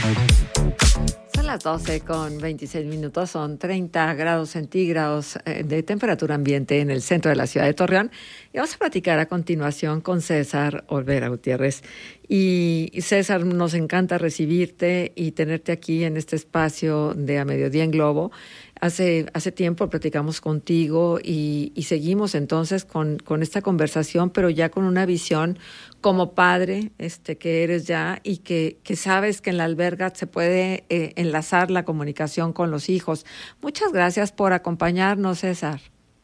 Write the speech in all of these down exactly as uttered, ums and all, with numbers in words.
Son las doce con veintiséis minutos, son treinta grados centígrados de temperatura ambiente en el centro de la ciudad de Torreón. Y vamos a platicar a continuación con César Olvera Gutiérrez. Y César, nos encanta recibirte y tenerte aquí en este espacio de A Mediodía en Globo. Hace, hace tiempo platicamos contigo y, y seguimos entonces con, con esta conversación, pero ya con una visión como padre este, que eres ya y que, que sabes que en la alberga se puede eh, enlazar la comunicación con los hijos. Muchas gracias por acompañarnos, César.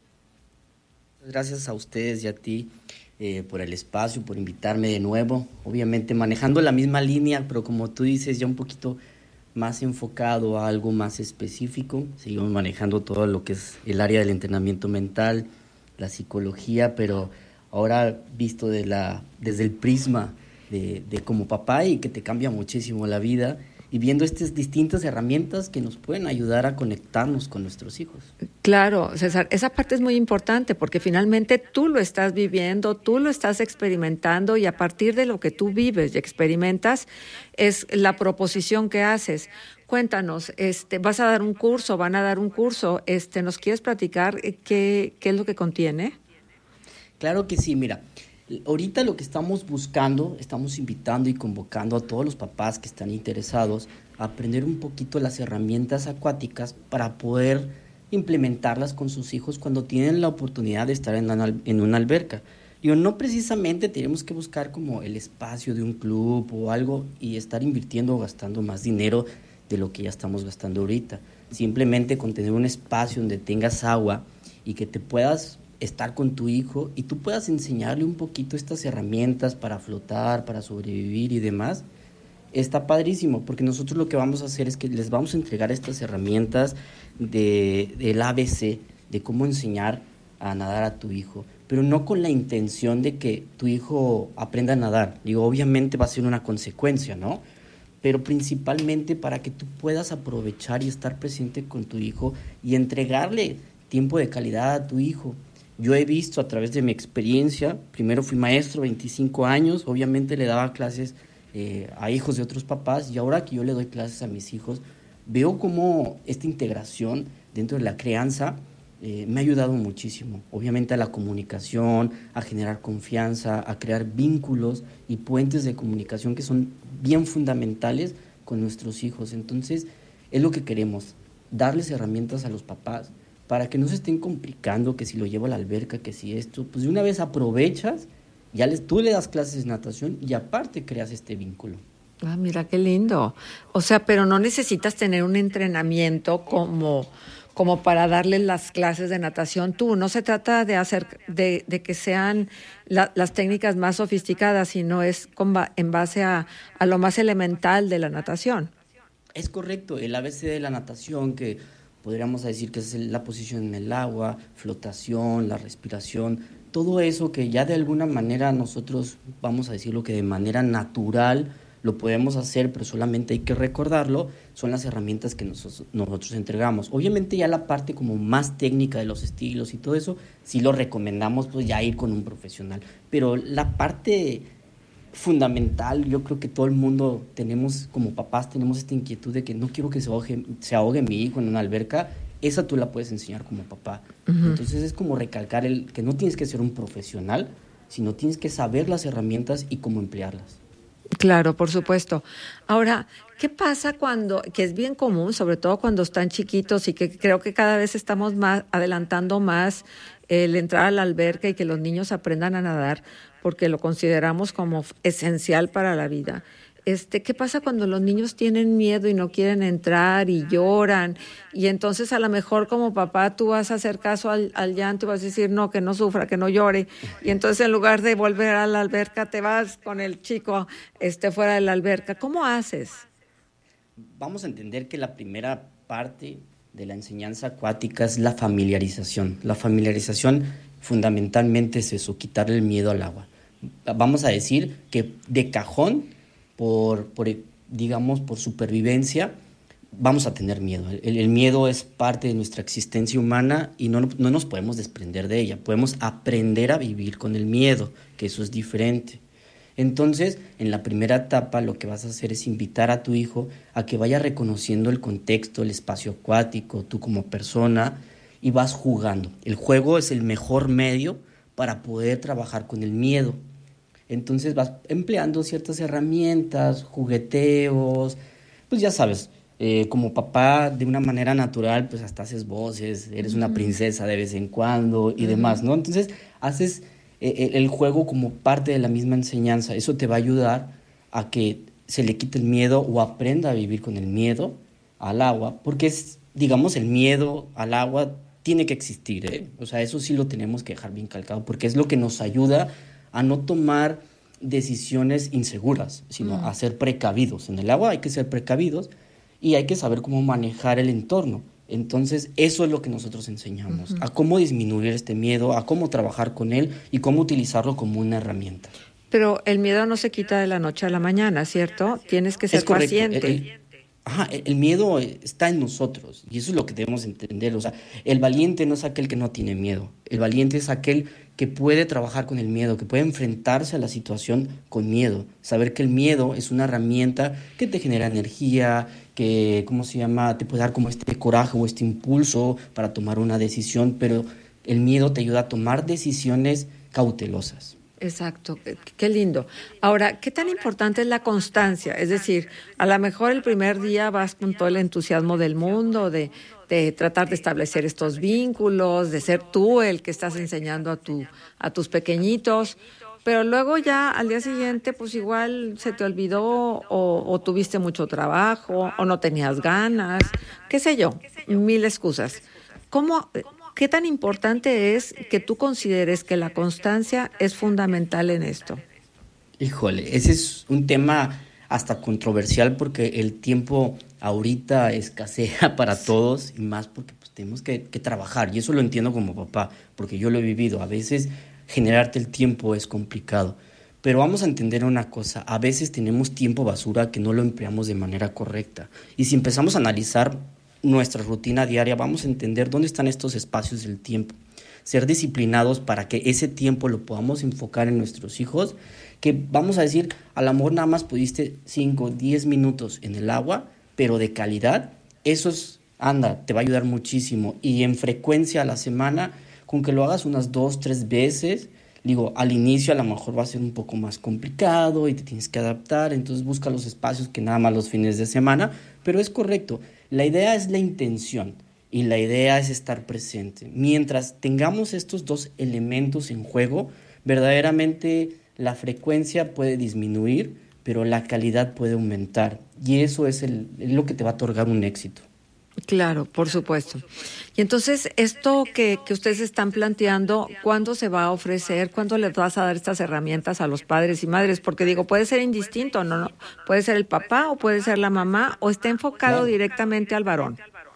Gracias a ustedes y a ti eh, por el espacio, por invitarme de nuevo. Obviamente manejando la misma línea, pero como tú dices, ya un poquito más enfocado a algo más específico. Seguimos manejando todo lo que es el área del entrenamiento mental, la psicología, pero ahora visto de la, desde el prisma de, de como papá, y que te cambia muchísimo la vida, y viendo estas distintas herramientas que nos pueden ayudar a conectarnos con nuestros hijos. Claro, César, esa parte es muy importante porque finalmente tú lo estás viviendo, tú lo estás experimentando, y a partir de lo que tú vives y experimentas es la proposición que haces. Cuéntanos, este, ¿vas a dar un curso? ¿Van a dar un curso? Este, ¿nos quieres platicar qué, qué es lo que contiene? Claro que sí, mira. Ahorita lo que estamos buscando, estamos invitando y convocando a todos los papás que están interesados a aprender un poquito las herramientas acuáticas para poder implementarlas con sus hijos cuando tienen la oportunidad de estar en, la, en una alberca. Yo no precisamente tenemos que buscar como el espacio de un club o algo y estar invirtiendo o gastando más dinero de lo que ya estamos gastando ahorita. Simplemente con tener un espacio donde tengas agua y que te puedas estar con tu hijo y tú puedas enseñarle un poquito estas herramientas para flotar, para sobrevivir y demás, está padrísimo, porque nosotros lo que vamos a hacer es que les vamos a entregar estas herramientas de, del A B C, de cómo enseñar a nadar a tu hijo, pero no con la intención de que tu hijo aprenda a nadar. Digo, obviamente va a ser una consecuencia, ¿no? Pero principalmente para que tú puedas aprovechar y estar presente con tu hijo y entregarle tiempo de calidad a tu hijo. Yo he visto a través de mi experiencia, primero fui maestro, veinticinco años, obviamente le daba clases eh, a hijos de otros papás, y ahora que yo le doy clases a mis hijos, veo cómo esta integración dentro de la crianza eh, me ha ayudado muchísimo. Obviamente a la comunicación, a generar confianza, a crear vínculos y puentes de comunicación que son bien fundamentales con nuestros hijos. Entonces, es lo que queremos, darles herramientas a los papás para que no se estén complicando, que si lo llevo a la alberca, que si esto, pues de una vez aprovechas, ya les, tú le das clases de natación y aparte creas este vínculo. Ah, mira qué lindo. O sea, pero no necesitas tener un entrenamiento como, como para darles las clases de natación tú. No se trata de hacer, de, de que sean la, las técnicas más sofisticadas, sino es con, en base a, a lo más elemental de la natación. Es correcto, el A B C de la natación, que podríamos decir que es la posición en el agua, flotación, la respiración, todo eso que ya de alguna manera nosotros, vamos a decirlo que de manera natural lo podemos hacer, pero solamente hay que recordarlo, son las herramientas que nosotros, nosotros entregamos. Obviamente ya la parte como más técnica de los estilos y todo eso, sí lo recomendamos pues ya ir con un profesional, pero la parte fundamental, yo creo que todo el mundo tenemos, como papás, tenemos esta inquietud de que no quiero que se ahogue, se ahogue mi hijo en una alberca. Esa tú la puedes enseñar como papá. Uh-huh. Entonces es como recalcar el que no tienes que ser un profesional, sino tienes que saber las herramientas y cómo emplearlas. Claro, por supuesto. Ahora, ¿qué pasa cuando, que es bien común, sobre todo cuando están chiquitos, y que creo que cada vez estamos más adelantando más el entrar a la alberca y que los niños aprendan a nadar, porque lo consideramos como esencial para la vida? Este, ¿qué pasa cuando los niños tienen miedo y no quieren entrar y lloran? Y entonces a lo mejor como papá tú vas a hacer caso al, al llanto y vas a decir no, que no sufra, que no llore. Y entonces en lugar de volver a la alberca te vas con el chico este, fuera de la alberca. ¿Cómo haces? Vamos a entender que la primera parte de la enseñanza acuática es la familiarización. La familiarización fundamentalmente es eso, quitarle el miedo al agua. Vamos a decir que de cajón, por, por digamos, por supervivencia, vamos a tener miedo. El, el miedo es parte de nuestra existencia humana y no, no nos podemos desprender de ella. Podemos aprender a vivir con el miedo, que eso es diferente. Entonces, en la primera etapa lo que vas a hacer es invitar a tu hijo a que vaya reconociendo el contexto, el espacio acuático, tú como persona, y vas jugando. El juego es el mejor medio para poder trabajar con el miedo. Entonces vas empleando ciertas herramientas, jugueteos, pues ya sabes, eh, como papá de una manera natural, pues hasta haces voces, eres una princesa de vez en cuando y uh-huh. demás, ¿no? Entonces haces eh, el juego como parte de la misma enseñanza. Eso te va a ayudar a que se le quite el miedo o aprenda a vivir con el miedo al agua, porque es, digamos, el miedo al agua tiene que existir, ¿eh? O sea, eso sí lo tenemos que dejar bien calcado, porque es lo que nos ayuda a no tomar decisiones inseguras, sino mm. a ser precavidos. En el agua hay que ser precavidos y hay que saber cómo manejar el entorno. Entonces, eso es lo que nosotros enseñamos, uh-huh. a cómo disminuir este miedo, a cómo trabajar con él y cómo utilizarlo como una herramienta. Pero el miedo no se quita de la noche a la mañana, ¿cierto? Tienes que ser paciente. El, el, ajá, el miedo está en nosotros y eso es lo que debemos entender. O sea, el valiente no es aquel que no tiene miedo. El valiente es aquel que puede trabajar con el miedo, que puede enfrentarse a la situación con miedo. Saber que el miedo es una herramienta que te genera energía, que, ¿cómo se llama?, te puede dar como este coraje o este impulso para tomar una decisión, pero el miedo te ayuda a tomar decisiones cautelosas. Exacto, qué lindo. Ahora, ¿qué tan importante es la constancia? Es decir, a lo mejor el primer día vas con todo el entusiasmo del mundo, de, de tratar de establecer estos vínculos, de ser tú el que estás enseñando a, tu, a tus pequeñitos, pero luego ya al día siguiente pues igual se te olvidó o, o tuviste mucho trabajo o no tenías ganas, qué sé yo, mil excusas. ¿Cómo... ¿Qué tan importante es que tú consideres que la constancia es fundamental en esto? Híjole, ese es un tema hasta controversial porque el tiempo ahorita escasea para todos y más porque pues, tenemos que, que trabajar. Y eso lo entiendo como papá, porque yo lo he vivido. A veces generarte el tiempo es complicado. Pero vamos a entender una cosa, a veces tenemos tiempo basura que no lo empleamos de manera correcta. Y si empezamos a analizar nuestra rutina diaria, vamos a entender dónde están estos espacios del tiempo. Ser disciplinados para que ese tiempo lo podamos enfocar en nuestros hijos, que vamos a decir, a lo mejor nada más pudiste cinco, diez minutos en el agua, pero de calidad, eso es, anda, te va a ayudar muchísimo. Y en frecuencia a la semana, con que lo hagas unas dos, tres veces, digo, al inicio a lo mejor va a ser un poco más complicado y te tienes que adaptar, entonces busca los espacios que nada más los fines de semana, pero es correcto. La idea es la intención y la idea es estar presente. Mientras tengamos estos dos elementos en juego, verdaderamente la frecuencia puede disminuir, pero la calidad puede aumentar. Y eso es, el, es lo que te va a otorgar un éxito. Claro, por supuesto. Y entonces, esto que, que ustedes están planteando, ¿cuándo se va a ofrecer? ¿Cuándo les vas a dar estas herramientas a los padres y madres? Porque digo, puede ser indistinto, ¿no? no puede ser el papá o puede ser la mamá, o está enfocado claro. directamente al varón.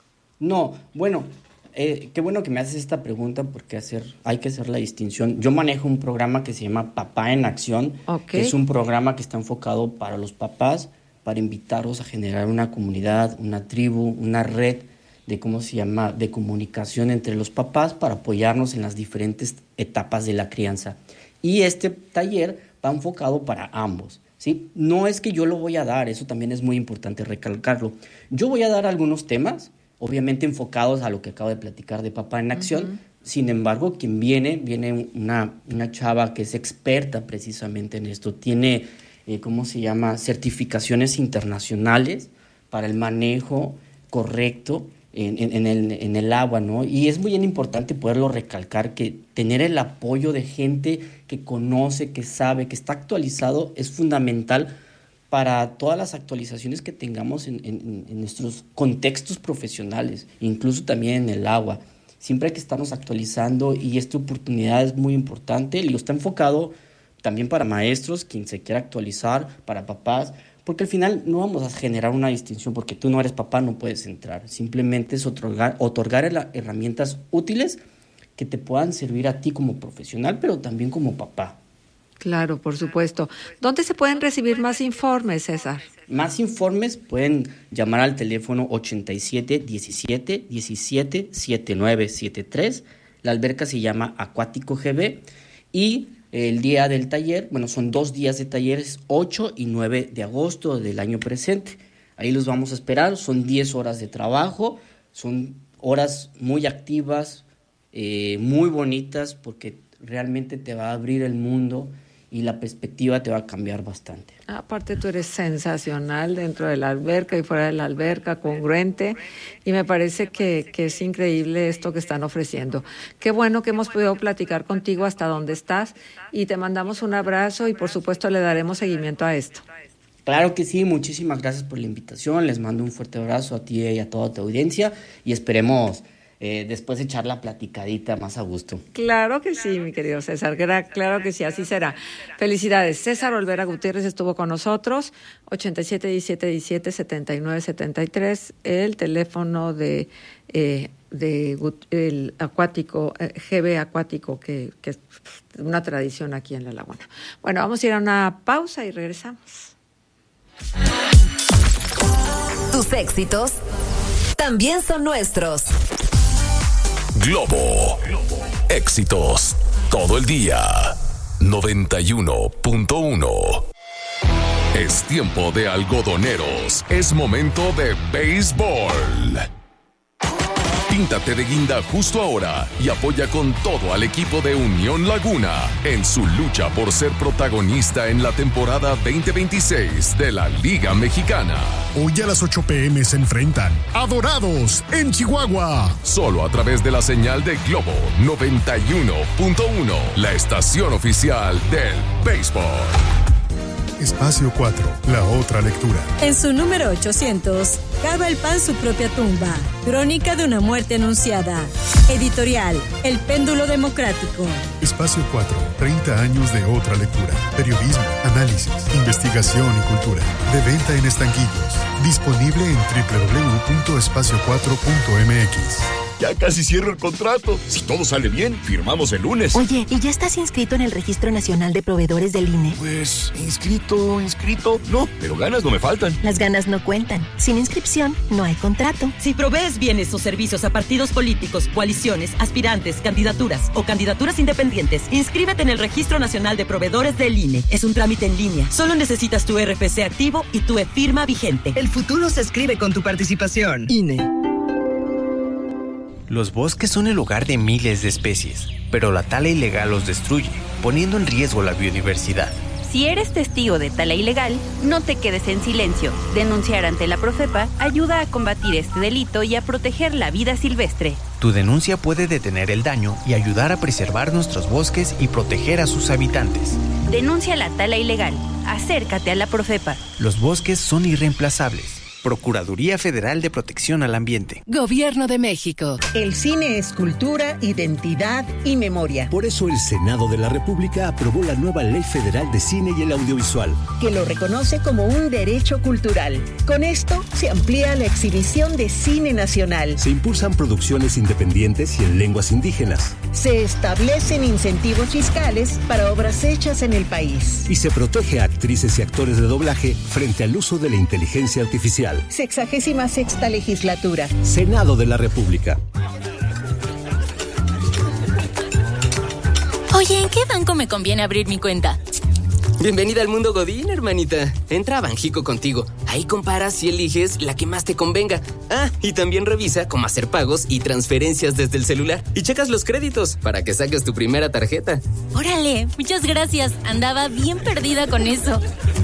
No, bueno, eh, qué bueno que me haces esta pregunta porque hacer, hay que hacer la distinción. Yo manejo un programa que se llama Papá en Acción, okay. que es un programa que está enfocado para los papás, para invitarlos a generar una comunidad, una tribu, una red de, ¿cómo se llama?, de comunicación entre los papás para apoyarnos en las diferentes etapas de la crianza. Y este taller va enfocado para ambos, ¿sí? No es que yo lo voy a dar, eso también es muy importante recalcarlo. Yo voy a dar algunos temas, obviamente enfocados a lo que acabo de platicar de Papá en Acción. Uh-huh. Sin embargo, quien viene, viene una, una chava que es experta precisamente en esto, tiene... Eh, ¿cómo se llama?, certificaciones internacionales para el manejo correcto en, en, en, el, en el agua, ¿no? Y es muy bien importante poderlo recalcar, que tener el apoyo de gente que conoce, que sabe, que está actualizado, es fundamental para todas las actualizaciones que tengamos en, en, en nuestros contextos profesionales, incluso también en el agua. Siempre hay que estarnos actualizando y esta oportunidad es muy importante y está enfocado también para maestros, quien se quiera actualizar, para papás, porque al final no vamos a generar una distinción, porque tú no eres papá, no puedes entrar. Simplemente es otorgar, otorgar herramientas útiles que te puedan servir a ti como profesional, pero también como papá. Claro, por supuesto. ¿Dónde se pueden recibir más informes, César? Más informes pueden llamar al teléfono ochenta y siete diecisiete diecisiete setenta y nueve setenta y tres. La alberca se llama Acuático G B y el día del taller. Bueno, son dos días de talleres, ocho y nueve de agosto del año presente. Ahí los vamos a esperar, son diez horas de trabajo, son horas muy activas, eh, muy bonitas, porque realmente te va a abrir el mundo y la perspectiva te va a cambiar bastante. Aparte tú eres sensacional dentro de la alberca y fuera de la alberca, congruente, y me parece que, que es increíble esto que están ofreciendo. Qué bueno que hemos podido platicar contigo hasta donde estás, y te mandamos un abrazo y por supuesto le daremos seguimiento a esto. Claro que sí, muchísimas gracias por la invitación, les mando un fuerte abrazo a ti y a toda tu audiencia, y esperemos Eh, después echar la platicadita más a gusto. Claro que sí, mi querido César, claro que sí, así será. Felicidades. César Olvera Gutiérrez estuvo con nosotros, ochenta y siete, diecisiete, diecisiete, setenta y nueve, setenta y tres, el teléfono de, eh, de el acuático, eh, G B Acuático, que, que es una tradición aquí en La Laguna. Bueno, vamos a ir a una pausa y regresamos. Tus éxitos también son nuestros. Globo. Éxitos todo el día. noventa y uno punto uno. Es tiempo de algodoneros. Es momento de béisbol. Píntate de guinda justo ahora y apoya con todo al equipo de Unión Laguna en su lucha por ser protagonista en la temporada veinte veintiséis de la Liga Mexicana. Hoy a las ocho p.m. se enfrentan a Dorados en Chihuahua. Solo a través de la señal de Globo noventa y uno punto uno, la estación oficial del béisbol. Espacio cuatro, la otra lectura. En su número ochocientos, cava el pan su propia tumba. Crónica de una muerte anunciada. Editorial, El Péndulo Democrático. Espacio cuatro, treinta años de otra lectura. Periodismo, análisis, investigación y cultura. De venta en estanquillos. Disponible en doble u doble u doble u punto espacio cuatro punto m x. Ya casi cierro el contrato. Si todo sale bien, firmamos el lunes. Oye, ¿y ya estás inscrito en el Registro Nacional de Proveedores del I N E? Pues, inscrito, inscrito. No, pero ganas no me faltan. Las ganas no cuentan. Sin inscripción, no hay contrato. Si provees bienes o servicios a partidos políticos, coaliciones, aspirantes, candidaturas o candidaturas independientes, inscríbete en el Registro Nacional de Proveedores del I N E. Es un trámite en línea. Solo necesitas tu R F C activo y tu e-firma vigente. El futuro se escribe con tu participación. I N E. Los bosques son el hogar de miles de especies, pero la tala ilegal los destruye, poniendo en riesgo la biodiversidad. Si eres testigo de tala ilegal, no te quedes en silencio. Denunciar ante la Profepa ayuda a combatir este delito y a proteger la vida silvestre. Tu denuncia puede detener el daño y ayudar a preservar nuestros bosques y proteger a sus habitantes. Denuncia la tala ilegal. Acércate a la Profepa. Los bosques son irreemplazables. Procuraduría Federal de Protección al Ambiente. Gobierno de México. El cine es cultura, identidad y memoria. Por eso el Senado de la República aprobó la nueva Ley Federal de Cine y el Audiovisual, que lo reconoce como un derecho cultural. Con esto se amplía la exhibición de cine nacional. Se impulsan producciones independientes y en lenguas indígenas. Se establecen incentivos fiscales para obras hechas en el país. Y se protege a actrices y actores de doblaje frente al uso de la inteligencia artificial. Sexagésima sexta legislatura. Senado de la República. Oye, ¿en qué banco me conviene abrir mi cuenta? Bienvenida al mundo Godín, hermanita. Entra a Banjico Contigo. Ahí comparas y eliges la que más te convenga. Ah, y también revisa cómo hacer pagos y transferencias desde el celular. Y checas los créditos para que saques tu primera tarjeta. Órale, muchas gracias. Andaba bien perdida con eso.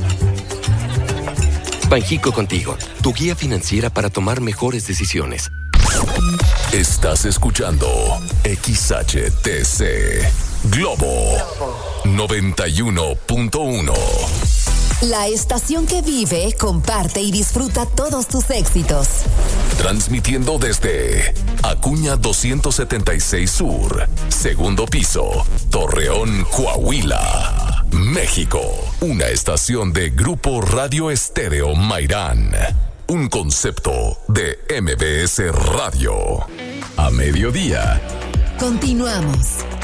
Banjico Contigo, tu guía financiera para tomar mejores decisiones. Estás escuchando X H T C Globo noventa y uno punto uno. La estación que vive, comparte y disfruta todos tus éxitos. Transmitiendo desde Acuña doscientos setenta y seis Sur, segundo piso, Torreón, Coahuila, México. Una estación de Grupo Radio Estéreo Mairán. Un concepto de M B S Radio. A mediodía. Continuamos.